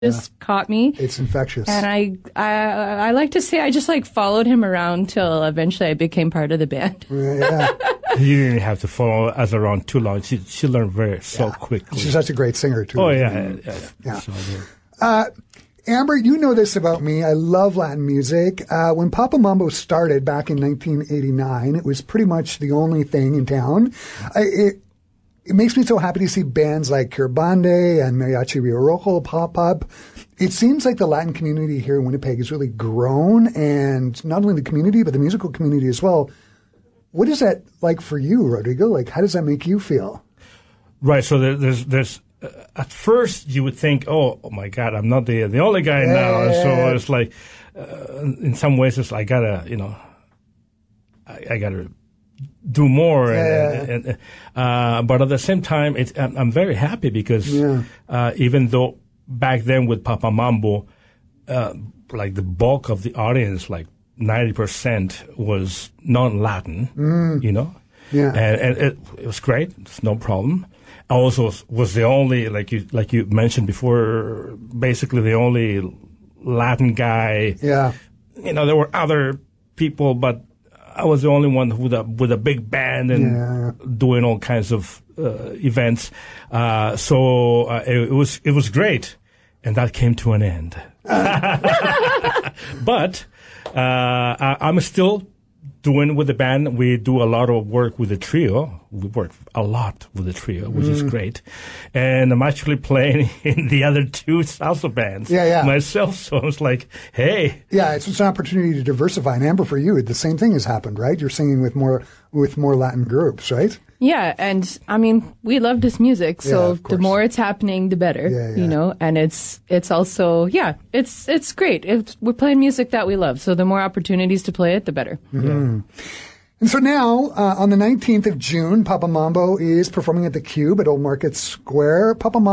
just caught me. It's infectious. And I like to say I just like followed him around till eventually I became part of the band. Yeah. You didn't have to follow us around too long. She learned so quickly. She's such a great singer, too. Oh, yeah. So, Amber, you know this about me. I love Latin music. When Papa Mambo started back in 1989, it was pretty much the only thing in town. It makes me so happy to see bands like Curabande and Mariachi Rio Rojo pop up. It seems like the Latin community here in Winnipeg has really grown, and not only the community, but the musical community as well. What is that like for you, Rodrigo? Like, how does that make you feel? Right. So there's at first you would think, oh my God, I'm not the only guy now. And so it's like, in some ways, it's like I gotta do more. But at the same time, I'm very happy because even though back then with Papa Mambo, like the bulk of the audience, like 90% was non-Latin, you know? Yeah. And it was great. It's no problem. I also was the only, like you mentioned before, basically the only Latin guy. Yeah. You know, there were other people, but I was the only one with a big band and doing all kinds of events. So it was great, and that came to an end. But I'm still doing with the band. We do a lot of work with the trio. We work a lot with the trio, which is great. And I'm actually playing in the other two salsa bands myself. So I was like, hey. Yeah, it's an opportunity to diversify. And Amber, for you, the same thing has happened, right? You're singing with more Latin groups, right? Yeah, and I mean, we love this music, so the more it's happening, the better, you know. And it's also, it's great. We're playing music that we love, so the more opportunities to play it, the better. Mm-hmm. And so now, on the 19th of June, Papa Mambo is performing at the Cube at Old Market Square. Papa Mambo